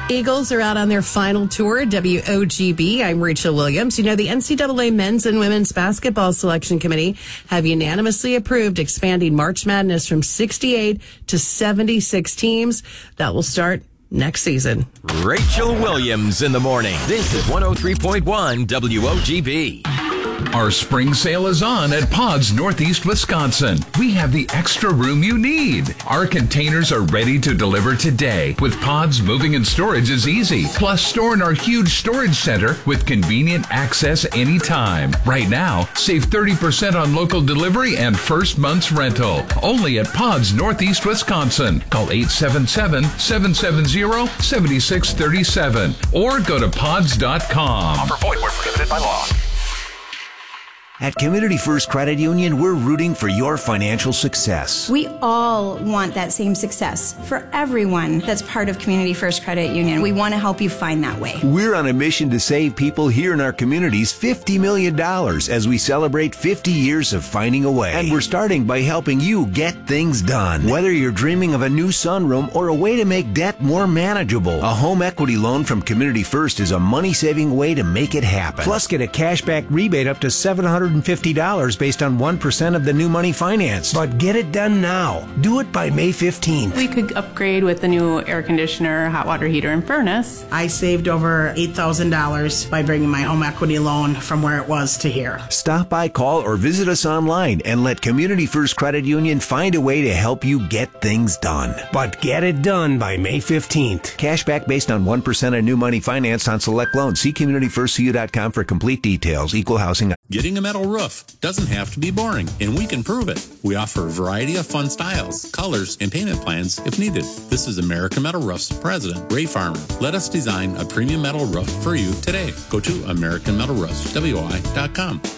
Eagles are out on their final tour at WOGB. I'm Rachel Williams. You know, the NCAA Men's and Women's Basketball Selection Committee have unanimously approved expanding March Madness from 68 to 76 teams. That will start next season. Rachel Williams in the morning. This is 103.1 WOGB. Our spring sale is on at Pods Northeast Wisconsin. We have the extra room you need. Our containers are ready to deliver today. With Pods, moving and storage is easy. Plus, store in our huge storage center with convenient access anytime. Right now, save 30% on local delivery and first month's rental. Only at Pods Northeast Wisconsin. Call 877-770-7637 or go to pods.com. Offer void where prohibited by law. At Community First Credit Union, we're rooting for your financial success. We all want that same success for everyone that's part of Community First Credit Union. We want to help you find that way. We're on a mission to save people here in our communities $50 million as we celebrate 50 years of finding a way. And we're starting by helping you get things done. Whether you're dreaming of a new sunroom or a way to make debt more manageable, a home equity loan from Community First is a money-saving way to make it happen. Plus, get a cashback rebate up to $750 based on 1% of the new money finance. But get it done now. Do it by May 15th. We could upgrade with the new air conditioner, hot water heater, and furnace. I saved over $8,000 by bringing my home equity loan from where it was to here. Stop by, call, or visit us online and let Community First Credit Union find a way to help you get things done. But get it done by May 15th. Cashback based on 1% of new money financed on select loans. See CommunityFirstCU.com for complete details. Equal housing. Getting a metal roof doesn't have to be boring, and we can prove it. We offer a variety of fun styles, colors, and payment plans if needed. This is American Metal Roof's president, Ray Farmer. Let us design a premium metal roof for you today. Go to AmericanMetalRoofs.com.